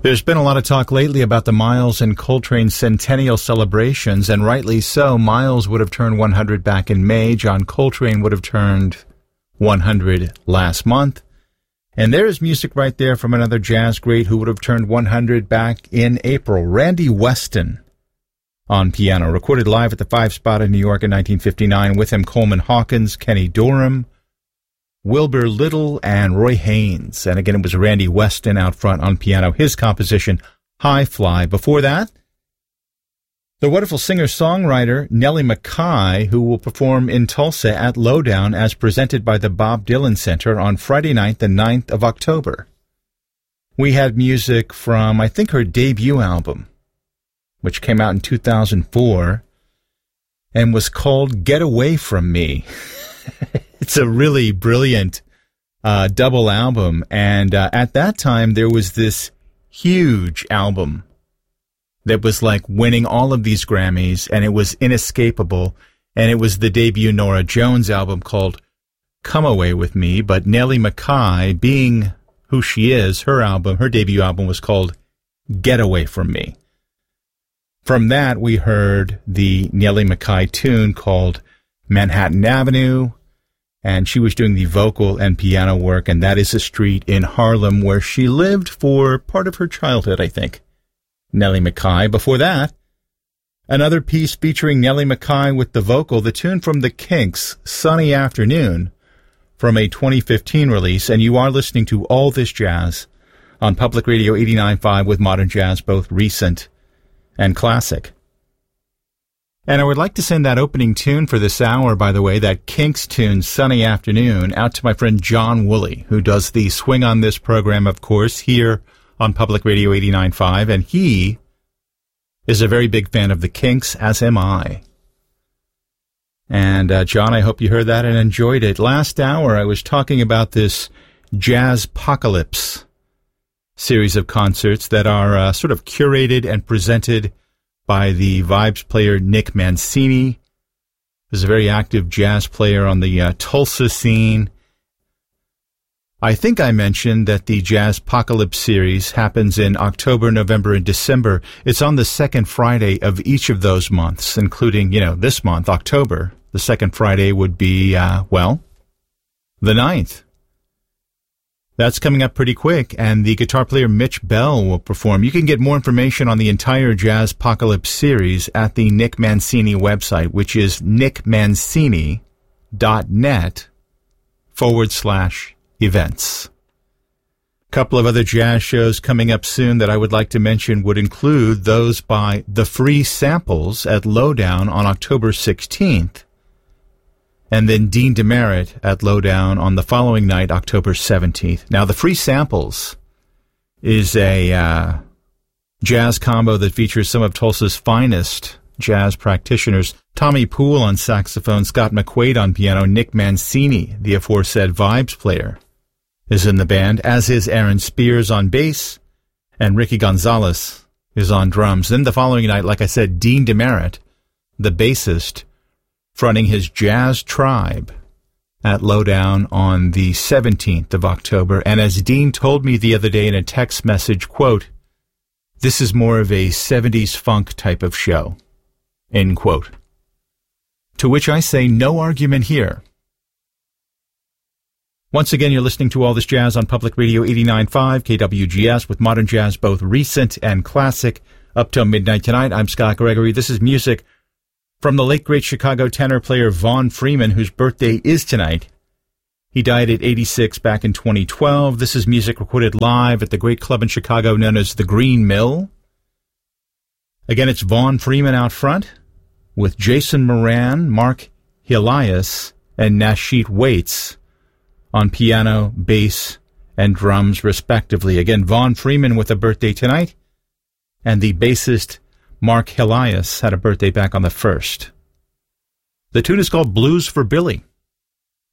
There's been a lot of talk lately about the Miles and Coltrane centennial celebrations, and rightly so. Miles would have turned 100 back in May. John Coltrane would have turned 100 last month. And there's music right there from another jazz great who would have turned 100 back in April. Randy Weston on piano, recorded live at the Five Spot in New York in 1959. With him, Coleman Hawkins, Kenny Dorham, Wilbur Little, and Roy Haynes. And again, it was Randy Weston out front on piano, his composition, High Fly. Before that, the wonderful singer-songwriter Nellie McKay, who will perform in Tulsa at Lowdown as presented by the Bob Dylan Center on Friday night, the 9th of October. We had music from, I think, her debut album, which came out in 2004, and was called Get Away From Me. It's a really brilliant double album, and at that time there was this huge album that was like winning all of these Grammys, and it was inescapable, and it was the debut Norah Jones album called Come Away With Me, but Nellie McKay, being who she is, her debut album was called Get Away From Me. From that, we heard the Nellie McKay tune called Manhattan Avenue, and she was doing the vocal and piano work, and that is a street in Harlem where she lived for part of her childhood, I think. Nellie McKay. Before that, another piece featuring Nellie McKay with the vocal, the tune from the Kinks, Sunny Afternoon, from a 2015 release, and you are listening to All This Jazz on Public Radio 89.5 with modern jazz, both recent and classic. And I would like to send that opening tune for this hour, by the way, that Kinks tune, Sunny Afternoon, out to my friend John Woolley, who does the Swing on This program, of course, here on Public Radio 89.5, and he is a very big fan of the Kinks, as am I. And, John, I hope you heard that and enjoyed it. Last hour, I was talking about this Jazzpocalypse series of concerts that are sort of curated and presented by the Vibes player Nick Mancini, who's a very active jazz player on the Tulsa scene. I think I mentioned that the Jazzpocalypse series happens in October, November, and December. It's on the second Friday of each of those months, including, this month, October. The second Friday would be, the 9th. That's coming up pretty quick, and the guitar player Mitch Bell will perform. You can get more information on the entire Jazzpocalypse series at the Nick Mancini website, which is nickmancini.net/events. A couple of other jazz shows coming up soon that I would like to mention would include those by The Free Samples at Lowdown on October 16th, and then Dean DeMerit at Lowdown on the following night, October 17th. Now, The Free Samples is a jazz combo that features some of Tulsa's finest jazz practitioners. Tommy Poole on saxophone, Scott McQuaid on piano, Nick Mancini, the aforesaid Vibes player, is in the band, as is Aaron Spears on bass, and Ricky Gonzalez is on drums. Then the following night, like I said, Dean DeMerit, the bassist, fronting his Jazz Tribe at Lowdown on the 17th of October. And as Dean told me the other day in a text message, quote, "This is more of a 70s funk type of show," end quote. To which I say, no argument here. Once again, you're listening to All This Jazz on Public Radio 89.5, KWGS, with modern jazz, both recent and classic, up till midnight tonight. I'm Scott Gregory. This is music from the late, great Chicago tenor player Vaughn Freeman, whose birthday is tonight. He died at 86 back in 2012. This is music recorded live at the great club in Chicago known as the Green Mill. Again, it's Vaughn Freeman out front with Jason Moran, Mark Helias, and Nasheet Waits on piano, bass, and drums, respectively. Again, Vaughn Freeman with a birthday tonight, and the bassist Mark Helias had a birthday back on the 1st. The tune is called Blues for Billy.